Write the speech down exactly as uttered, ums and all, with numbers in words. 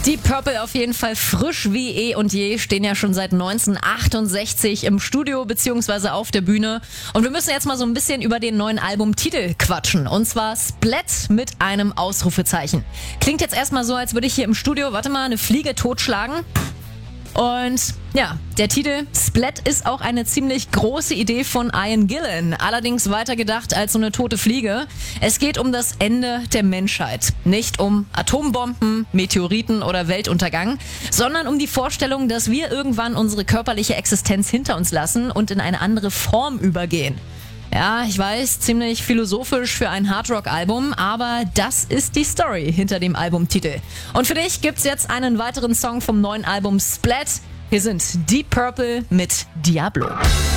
Deep Purple auf jeden Fall frisch wie eh und je, stehen ja schon seit neunzehnhundertachtundsechzig im Studio bzw. auf der Bühne. Und wir müssen jetzt mal so ein bisschen über den neuen Albumtitel quatschen. Und zwar Splat mit einem Ausrufezeichen. Klingt jetzt erstmal so, als würde ich hier im Studio, warte mal, eine Fliege totschlagen. Und ja, der Titel Splat ist auch eine ziemlich große Idee von Ian Gillan, allerdings weiter gedacht als so eine tote Fliege. Es geht um das Ende der Menschheit, nicht um Atombomben, Meteoriten oder Weltuntergang, sondern um die Vorstellung, dass wir irgendwann unsere körperliche Existenz hinter uns lassen und in eine andere Form übergehen. Ja, ich weiß, ziemlich philosophisch für ein Hardrock-Album, aber das ist die Story hinter dem Albumtitel. Und für dich gibt's jetzt einen weiteren Song vom neuen Album Splat. Hier sind Deep Purple mit Diablo.